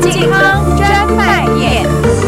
健康专卖店。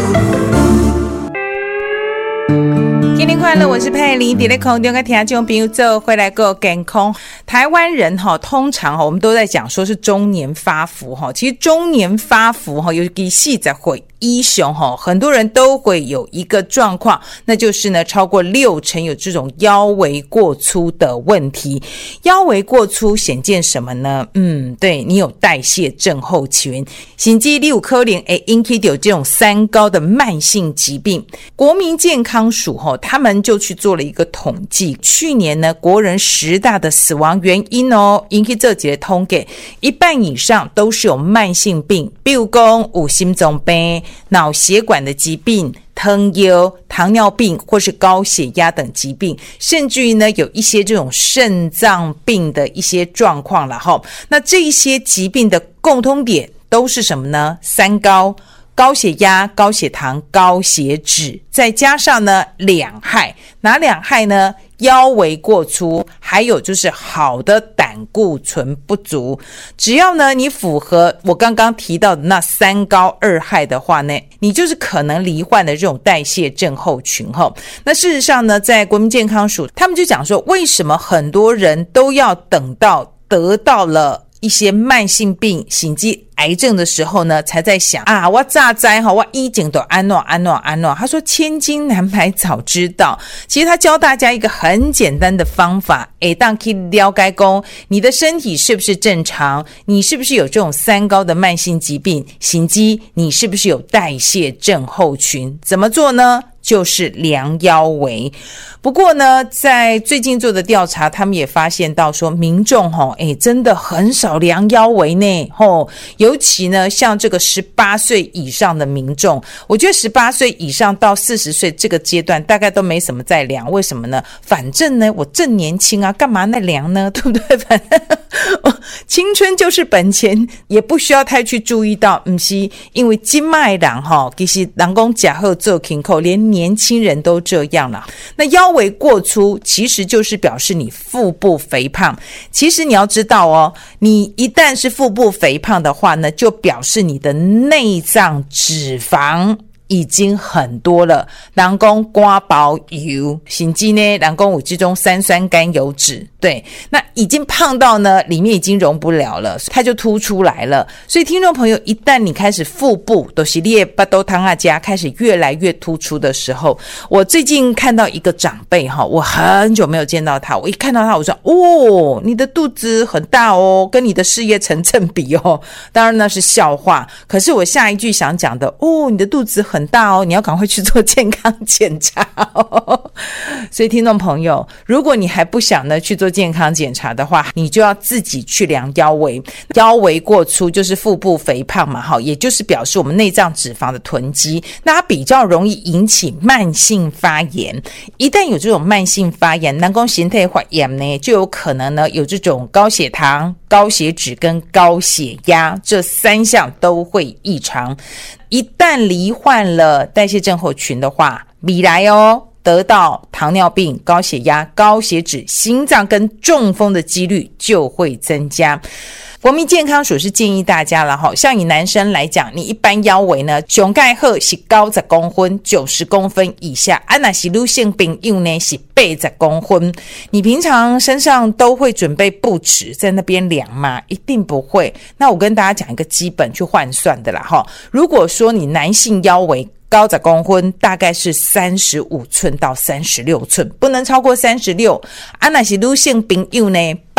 新年快乐，我是佩玲。在空中跟听众朋友做回来个健康。台湾人通常我们都在讲说是中年发福，其实中年发福尤其40岁以上很多人都会有一个状况，那就是呢超过60%有这种腰围过粗的问题。腰围过粗显见什么呢？对，你有代谢症候群，甚至你有可能会引起有这种三高的慢性疾病。国民健康署他们就去做了一个统计，去年呢国人10大的死亡原因引起这几个统计，一半以上都是有慢性病，比如说有心脏病、脑血管的疾病、糖尿、糖尿病或是高血压等疾病，甚至于呢有一些这种肾脏病的一些状况了齁。那这一些疾病的共通点都是什么呢？三高：高血压、高血糖、高血脂，再加上呢两害。哪两害呢？腰围过粗，还有就是好的胆固醇不足。只要呢你符合我刚刚提到的那三高二害的话呢，你就是可能罹患的这种代谢症候群。那事实上呢，在国民健康署他们就讲说，为什么很多人都要等到得到了一些慢性病甚至癌症的时候呢，才在想我早知我以前都安怎。他说千金难买早知道。其实他教大家一个很简单的方法，让可以了解说你的身体是不是正常，你是不是有这种三高的慢性疾病，甚至你是不是有代谢症候群。怎么做呢？就是量腰围。不过呢，在最近做的调查，他们也发现到说，民众真的很少量腰围呢。尤其呢，像这个18岁以上的民众，我觉得18岁以上到40岁这个阶段，大概都没什么在量。为什么呢？反正呢，我正年轻啊，干嘛那量呢？对不对？反正青春就是本钱，也不需要太去注意到。不是因为现在的人其实人说吃好做轻口，连年轻人都这样了。那腰围过粗其实就是表示你腹部肥胖。其实你要知道你一旦是腹部肥胖的话呢，就表示你的内脏脂肪已经很多了。人说肝包油，甚至呢人说有这种三酸甘油脂，对，那已经胖到呢里面已经容不了了，它就凸出来了。所以听众朋友，一旦你开始腹部都是你的巴肚汤啊家开始越来越突出的时候，我最近看到一个长辈我很久没有见到他，我一看到他我说你的肚子很大跟你的事业成正比当然那是笑话，可是我下一句想讲的你的肚子很大你要赶快去做健康检查所以听众朋友，如果你还不想呢去做健康检查的话，你就要自己去量腰围。腰围过粗就是腹部肥胖嘛，也就是表示我们内脏脂肪的囤积，那它比较容易引起慢性发炎。一旦有这种慢性发炎，人说形态发炎呢，就有可能呢有这种高血糖、高血脂跟高血压，这三项都会异常。一旦罹患了代谢症候群的话，未来得到糖尿病、高血压、高血脂、心脏跟中风的几率就会增加。国民健康署是建议大家了像以男生来讲，你一般腰围呢上盖好是90公分90公分以下，那是女性朋友呢是80公分。你平常身上都会准备布尺在那边量吗？一定不会。那我跟大家讲一个基本去换算的啦如果说你男性腰围90公分，大概是35寸到36寸，不能超过36。那是女性朋友呢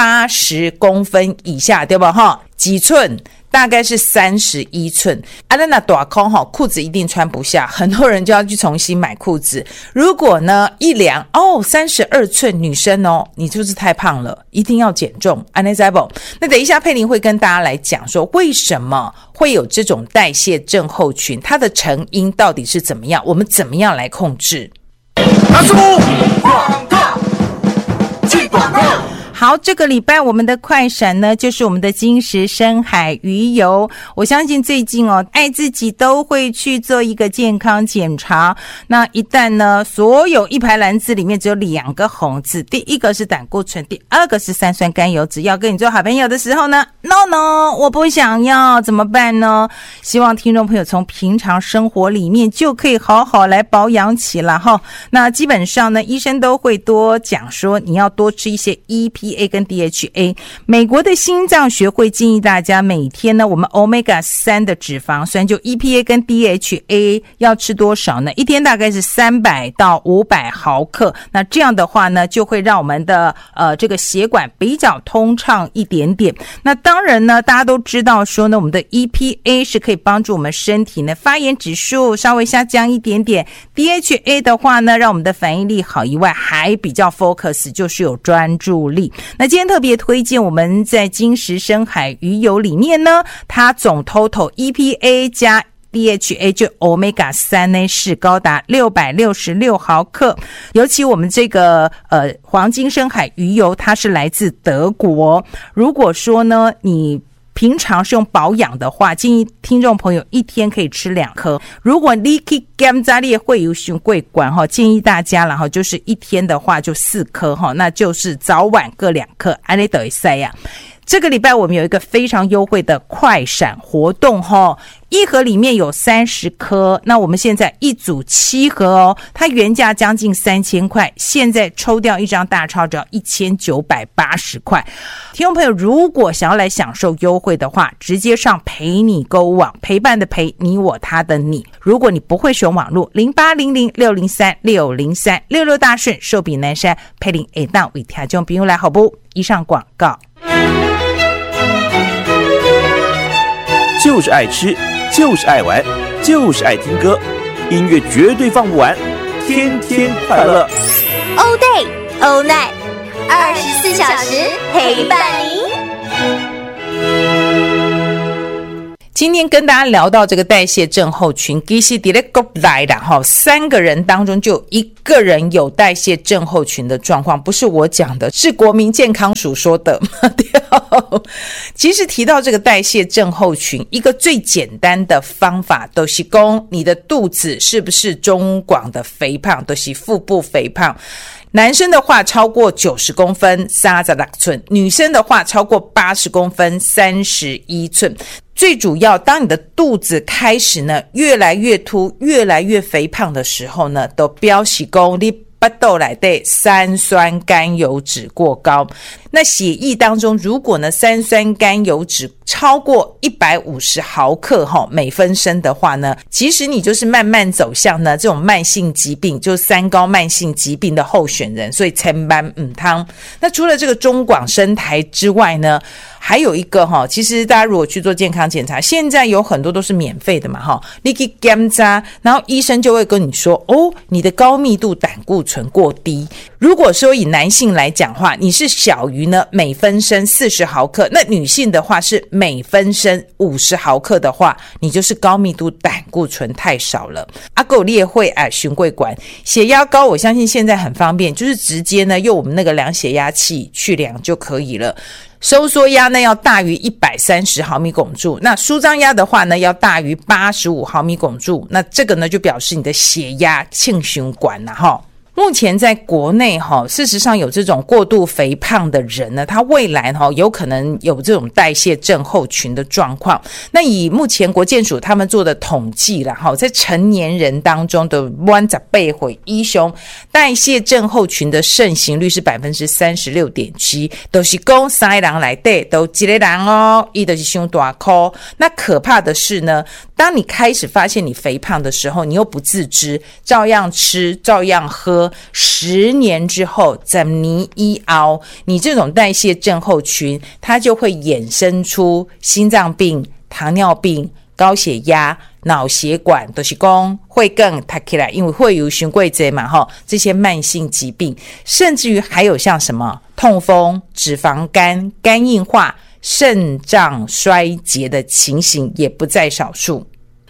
80公分以下，对吧几寸？大概是31寸。那大空裤子一定穿不下，很多人就要去重新买裤子。如果呢一量32寸女生你就是太胖了，一定要减重。那等一下佩玲会跟大家来讲说为什么会有这种代谢症候群，它的成因到底是怎么样，我们怎么样来控制。 广告进广告。 好，这个礼拜我们的快闪呢，就是我们的金石深海鱼油。我相信最近爱自己都会去做一个健康检查。那一旦呢，所有一排篮子里面只有2个红字，第一个是胆固醇，第二个是三酸甘油酯，要跟你做好朋友的时候呢 ，no， 我不想要，怎么办呢？希望听众朋友从平常生活里面就可以好好来保养起来哈。那基本上呢，医生都会多讲说，你要多吃一些 EPA 跟 DHA。美国的心脏学会建议大家每天呢，我们 Omega 3的脂肪酸就 EPA 跟 DHA 要吃多少呢？一天大概是300到500毫克。那这样的话呢，就会让我们的这个血管比较通畅一点点。那当然呢，大家都知道说呢，我们的 EPA 是可以帮助我们身体呢发炎指数稍微下降一点点。DHA 的话呢，让我们的反应力好以外，还比较 focus， 就是有专注力。那今天特别推荐我们在金石深海鱼油里面呢，它总 total EPA 加DHA 就 Omega 3呢是高达666毫克。尤其我们这个黄金深海鱼油，它是来自德国。如果说呢你平常是用保养的话，建议听众朋友一天可以吃2颗。如果你去检查你会有血管建议大家啦就是一天的话就4颗那就是早晚各2颗，安尼就会使呀。这个礼拜我们有一个非常优惠的快闪活动一盒里面有30颗，那我们现在一组7盒它原价将近3000块，现在抽掉一张大钞只要1980块。听众朋友如果想要来享受优惠的话，直接上陪你购物网，陪伴的陪，你我他的你。如果你不会使用网络，080060360366大顺寿比南山陪您下当为听众朋友来好不？以上广告。 就是爱吃，就是爱玩，就是爱听歌，音乐绝对放不完，天天快乐。 All day, all night, 24小时陪伴您。 今天跟大家聊到这个代谢症候群，其实在国内啦，3个人当中就有1个人有代谢症候群的状况，不是我讲的，是国民健康署说的。其实提到这个代谢症候群，一个最简单的方法就是说，你的肚子是不是中广的肥胖，就是腹部肥胖。男生的话超过90公分36寸，女生的话超过80公分31寸。最主要，当你的肚子开始呢越来越凸，越来越肥胖的时候呢，都表示说你腹肚内的三酸甘油酯过高。那血液当中如果呢三酸甘油酯超过150毫克每分升的话呢，其实你就是慢慢走向呢这种慢性疾病，就是3高慢性疾病的候选人，所以千万不能。那除了这个中广生台之外呢，还有一个其实大家如果去做健康检查，现在有很多都是免费的嘛你去检查，然后医生就会跟你说你的高密度胆固醇过低。如果说以男性来讲话，你是小于呢每分升40毫克，那女性的话是每分升50毫克的话，你就是高密度胆固醇太少了。还有会循柜管血压高，我相信现在很方便，就是直接呢用我们那个量血压器去量就可以了。收缩压呢要大于130毫米汞柱，那舒张压的话呢要大于85毫米汞柱，那这个呢就表示你的血压庆循管目前在国内事实上有这种过度肥胖的人呢，他未来有可能有这种代谢症候群的状况。那以目前国健署他们做的统计啦在成年人当中的18岁以上代谢症候群的盛行率是 36.7%， 都是说3个人里面都一个人他就是太大颗。那可怕的是呢，当你开始发现你肥胖的时候，你又不自知，照样吃照样喝，10年之后10年以后，你这种代谢症候群它就会衍生出心脏病、糖尿病、高血压、脑血管，都是说会更塌起来，因为会有循柜节嘛这些慢性疾病，甚至于还有像什么痛风、脂肪肝、肝硬化、肾脏衰竭的情形也不在少数。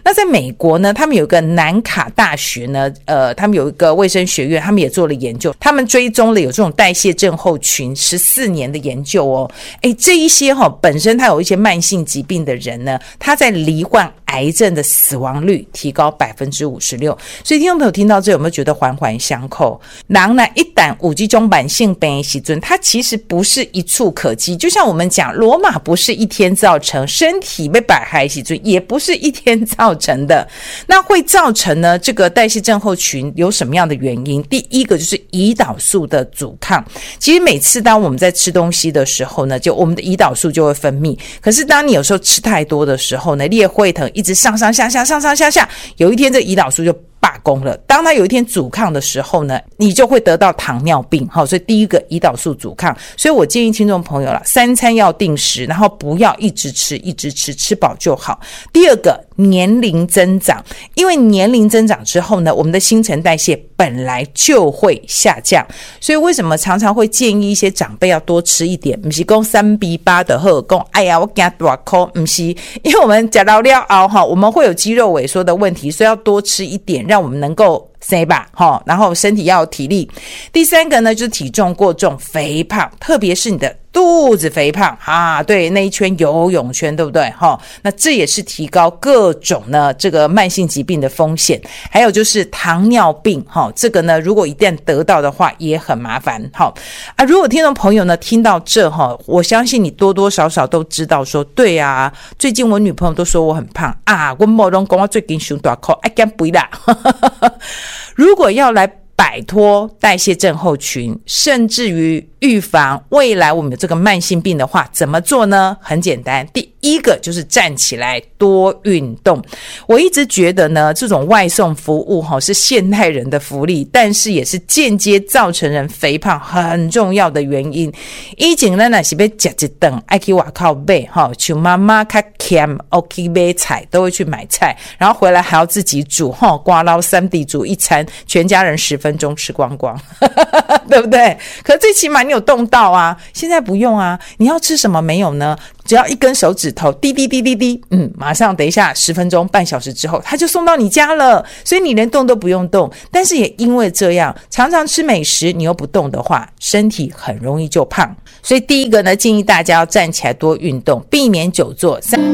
那在美国呢，他们有一个南卡大学呢，他们有一个卫生学院，他们也做了研究，他们追踪了有这种代谢症候群14年的研究哦。这一些本身他有一些慢性疾病的人呢，他在罹患癌症的死亡率提高 56%。 所以听众朋友听到这有没有觉得环环相扣？人呢一旦有这种慢性病的时候，它其实不是一触可及，就像我们讲罗马不是一天造成，身体被百害时候也不是一天造成的。那会造成呢这个代谢症候群有什么样的原因？第一个就是胰岛素的阻抗。其实每次当我们在吃东西的时候呢，就我们的胰岛素就会分泌，可是当你有时候吃太多的时候呢，你也会一直上上下下，有一天这胰岛素就罢工了。当它有一天阻抗的时候呢，你就会得到糖尿病。所以第一个胰岛素阻抗，所以我建议听众朋友啦，3餐要定时，然后不要一直吃，吃饱就好。第二个，年龄增长，因为年龄增长之后呢，我们的新陈代谢本来就会下降，所以为什么常常会建议一些长辈要多吃一点，不是说3:8的好，说哎呀我怕大口，不是，因为我们吃到了后我们会有肌肉萎缩的问题，所以要多吃一点，让我们能够塞吧，然后身体要有体力。第三个呢，就是体重过重、肥胖，特别是你的肚子肥胖啊，对，那一圈游泳圈，对不对？那这也是提高各种呢这个慢性疾病的风险。还有就是糖尿病，这个呢如果一旦得到的话也很麻烦。如果听众朋友呢听到这，我相信你多多少少都知道说，对啊，最近我女朋友都说我很胖啊，我没人说我最近胸大口，减肥啦。如果要来摆脱代谢症候群，甚至于预防未来我们有这个慢性病的话，怎么做呢？很简单，第一个就是站起来多运动。我一直觉得呢，这种外送服务是现代人的福利，但是也是间接造成人肥胖很重要的原因。以前咱若是要吃一顿要去外口买，像妈妈较欠去买菜都会去买菜，然后回来还要自己煮，瓜捞3D 煮一餐，全家人10分钟吃光光对不对？可最起码你有动到啊，现在不用啊。你要吃什么没有呢？只要一根手指头滴滴滴滴滴，马上等一下10分钟半小时之后它就送到你家了，所以你连动都不用动。但是也因为这样，常常吃美食你又不动的话，身体很容易就胖。所以第一个呢，建议大家要站起来多运动，避免久坐。